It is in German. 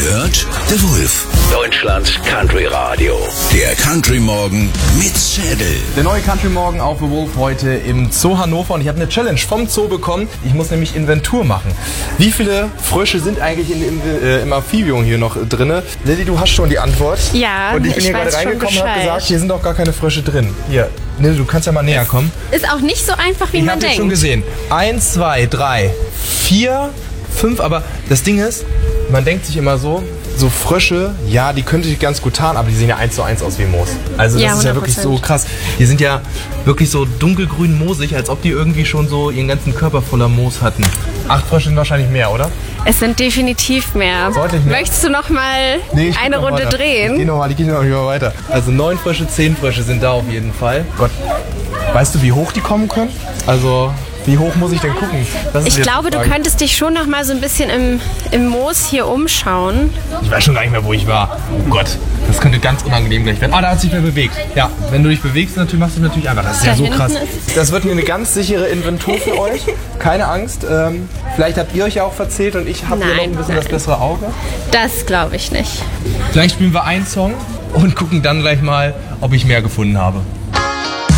gehört? The Wolf. Deutschlands Country Radio. Der Country Morgen mit Schädel. Der neue Country Morgen auf The Wolf heute im Zoo Hannover. Und ich habe eine Challenge vom Zoo bekommen. Ich muss nämlich Inventur machen. Wie viele Frösche sind eigentlich im Amphibium hier noch drin? Lilly, du hast schon die Antwort. Ja, und ich bin hier gerade reingekommen und habe gesagt, hier sind doch gar keine Frösche drin. Hier, Lilly, du kannst ja mal näher kommen. Ist auch nicht so einfach, wie man denkt. Ich habe schon gesehen. 1, 2, 3, 4, 5. Aber das Ding ist, man denkt sich immer so Frösche, ja, die könnte ich ganz gut tarnen, aber die sehen ja 1:1 aus wie Moos. Also das ist ja wirklich so krass. Die sind ja wirklich so dunkelgrün moosig, als ob die irgendwie schon so ihren ganzen Körper voller Moos hatten. 8 Frösche sind wahrscheinlich mehr, oder? Es sind definitiv mehr. Deutlich mehr. Möchtest du noch mal eine Runde drehen? Ich gehe noch mal weiter. Also 9 Frösche, 10 Frösche sind da auf jeden Fall. Gott, weißt du, wie hoch die kommen können? Also, wie hoch muss ich denn gucken? Ich glaube, du könntest dich schon noch mal so ein bisschen im Moos hier umschauen. Ich weiß schon gar nicht mehr, wo ich war. Oh Gott, das könnte ganz unangenehm gleich werden. Ah, da hat sich wer bewegt. Ja, wenn du dich bewegst, machst du es natürlich einfach. Das ist ja so krass. Das wird mir eine ganz sichere Inventur für euch. Keine Angst. Vielleicht habt ihr euch ja auch verzählt und ich habe hier noch ein bisschen das bessere Auge. Das glaube ich nicht. Gleich spielen wir einen Song und gucken dann gleich mal, ob ich mehr gefunden habe.